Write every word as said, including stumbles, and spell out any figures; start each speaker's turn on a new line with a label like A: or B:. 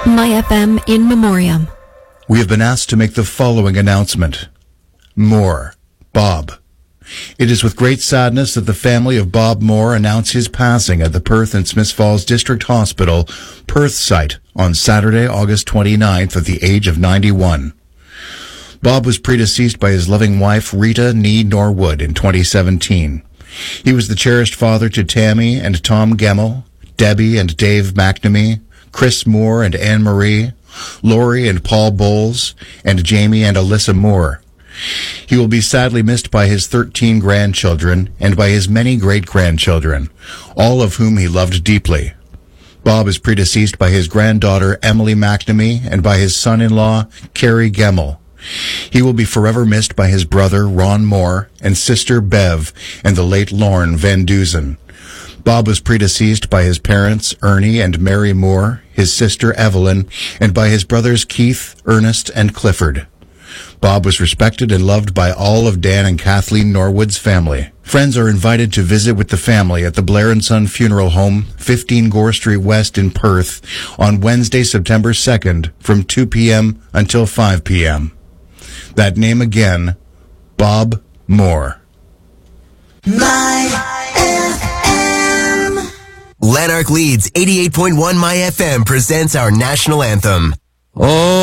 A: My F M in memoriam.
B: We have been asked to make the following announcement. Moore, Bob. It is with great sadness that the family of Bob Moore announce his passing at the Perth and Smiths Falls District Hospital, Perth site, on Saturday, August twenty-ninth, at the age of ninety-one. Bob was predeceased by his loving wife, Rita Nee Norwood, in twenty seventeen. He was the cherished father to Tammy and Tom Gemmell, Debbie and Dave McNamee, Chris Moore and Anne Marie, Lori and Paul Bowles, and Jamie and Alyssa Moore. He will be sadly missed by his thirteen grandchildren and by his many great-grandchildren, all of whom he loved deeply. Bob is predeceased by his granddaughter, Emily McNamee, and by his son-in-law, Carrie Gemmell. He will be forever missed by his brother, Ron Moore, and sister, Bev, and the late Lorne Van Dusen. Bob was predeceased by his parents, Ernie and Mary Moore, his sister, Evelyn, and by his brothers, Keith, Ernest, and Clifford. Bob was respected and loved by all of Dan and Kathleen Norwood's family. Friends are invited to visit with the family at the Blair and Son Funeral Home, fifteen Gore Street West in Perth, on Wednesday, September second, from two p.m. until five p.m. That name again, Bob Moore.
C: My F M.
D: Lanark Leeds eighty-eight point one My F M presents our national anthem.
E: Oh.